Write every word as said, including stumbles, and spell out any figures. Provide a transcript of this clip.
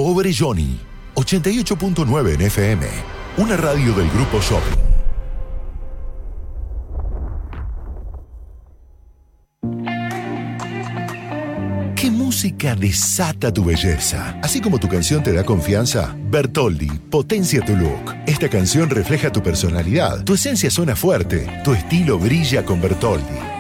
Pobre Johnny, ochenta y ocho punto nueve en F M, una radio del Grupo Shopping. ¿Qué música desata tu belleza? Así como tu canción te da confianza, Bertoldi potencia tu look. Esta canción refleja tu personalidad, tu esencia suena fuerte, tu estilo brilla con Bertoldi.